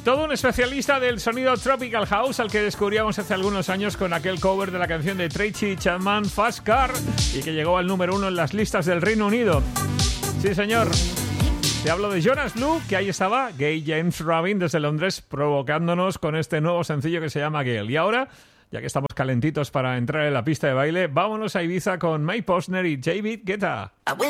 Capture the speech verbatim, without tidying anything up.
Todo un especialista del sonido Tropical House al que descubríamos hace algunos años con aquel cover de la canción de Tracy Chapman, Fast Car, y que llegó al número uno en las listas del Reino Unido. Sí, señor. Te hablo de Jonas Blue, que ahí estaba, Gay James Rabin desde Londres, provocándonos con este nuevo sencillo que se llama Gale. Y ahora, ya que estamos calentitos para entrar en la pista de baile, vámonos a Ibiza con May Posner y David Guetta.